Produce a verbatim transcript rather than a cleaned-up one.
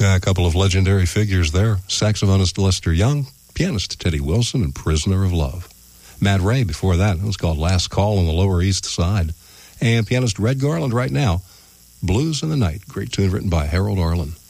A couple of legendary figures there. Saxophonist Lester Young, pianist Teddy Wilson, and Prisoner of Love. Matt Ray before that. It was called Last Call on the Lower East Side. And pianist Red Garland right now, Blues in the Night. Great tune written by Harold Arlen.